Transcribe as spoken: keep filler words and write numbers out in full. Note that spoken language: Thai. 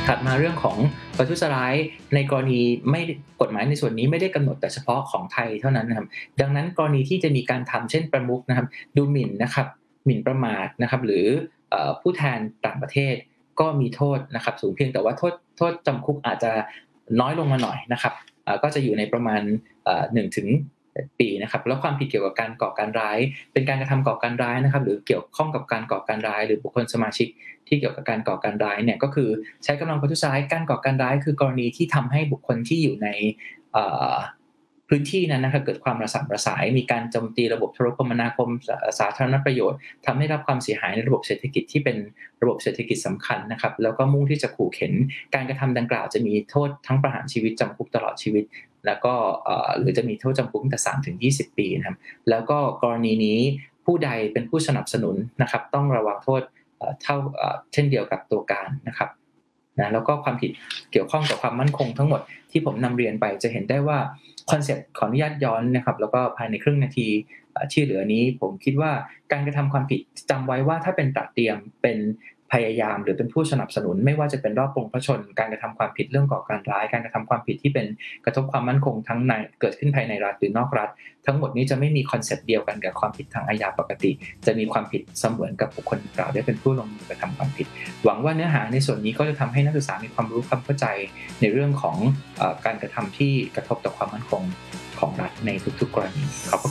ถัดมาเรื่องของประทุษร้ายในกรณีไม่กฎหมายในส่วนนี้ไม่ได้กำหนดแต่เฉพาะของไทยเท่านั้นนะครับดังนั้นกรณีที่จะมีการทำเช่นประมุขนะครับดูหมิ่นนะครับหมิ่นประมาทนะครับหรือเอ่อผู้แทนต่างประเทศก็มีโทษนะครับสูงเพียงแต่ว่าโทษโทษจำคุกอาจจะน้อยลงมาหน่อยนะครับเอ่อก็จะอยู่ในประมาณเอ่อหนึ่งถึงปีนะครับแล้วความผิดเกี่ยวกับการก่อการร้ายเป็นการกระทำก่อการร้ายนะครับหรือเกี่ยวข้องกับการก่อการร้ายหรือบุคคลสมาชิกที่เกี่ยวกับการก่อการร้ายเนี่ยก็คือใช้กำลังประทุษร้ายการก่อการร้ายคือกรณีที่ทำให้บุคคลที่อยู่ในเอ่อพื้นที่นั้นนะครับเกิดความระส่ำระสายมีการโจมตีระบบโทรคมนาคมสาสาธารณประโยชน์ทำให้รับความเสียหายในระบบเศรษฐกิจที่เป็นระบบเศรษฐกิจสำคัญนะครับแล้วก็มุ่งที่จะขู่เข็นการกระทำดังกล่าวจะมีโทษทั้งประหารชีวิตจำคุกตลอดชีวิตแล้วก็เอ่อหรือจะมีโทษจำคุกตั้งแต่สามถึงยี่สิบปีนะครับแล้วก็กรณีนี้ผู้ใดเป็นผู้สนับสนุนนะครับต้องระวังโทษเอ่อเท่าเอ่อเช่นเดียวกับตัวการนะครับนะแล้วก็ความผิดเกี่ยวข้องกับความมั่นคงทั้งหมดที่ผมนำเรียนไปจะเห็นได้ว่าคอนเซ็ปต์ขออนุญาตย้อนนะครับแล้วก็ภายในครึ่งนาทีเอ่อที่เหลือนี้ผมคิดว่าการกระทำความผิดจำไว้ว่าถ้าเป็นตระเตรียมเป็นพยายามหรือเป็นผู้สนับสนุนไม่ว่าจะเป็นรอบปรงพระชนม์การกระทำความผิดเรื่องก่อการร้ายการกระทำความผิดที่เป็นกระทบความมั่นคงทั้งในเกิดขึ้นภายในรัฐหรือนอกรัฐทั้งหมดนี้จะไม่มีคอนเซ็ปต์เดียวกันกับความผิดทางอาญาปกติจะมีความผิดเสมือนกับบุคคลดังกล่าวได้เป็นผู้ลงมือกระทำความผิดหวังว่าเนื้อหาในส่วนนี้ก็จะทำให้นักศึกษามีความรู้ความเข้าใจในเรื่องของเอ่อการกระทำที่กระทบต่อความมั่นคงของรัฐในทุกๆกรณีขอบพระ